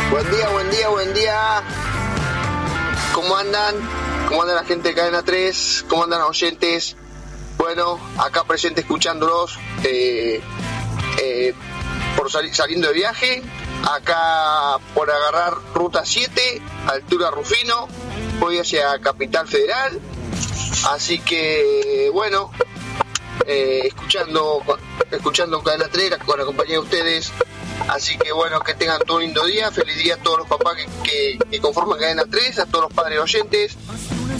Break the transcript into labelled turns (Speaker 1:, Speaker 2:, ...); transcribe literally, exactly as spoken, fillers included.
Speaker 1: Buen día, buen día, buen día. ¿Cómo andan? ¿Cómo andan la gente de Cadena tres? ¿Cómo andan los oyentes? Bueno, acá presente escuchándolos eh, eh, por sali- saliendo de viaje. Acá por agarrar ruta siete, altura Rufino. Voy hacia Capital Federal. Así que, bueno, eh, escuchando, escuchando Cadena tres con la compañía de ustedes. Así que bueno, que tengan todo un lindo día, feliz día a todos los papás que, que, que conforman Cadena tres, a todos los padres oyentes,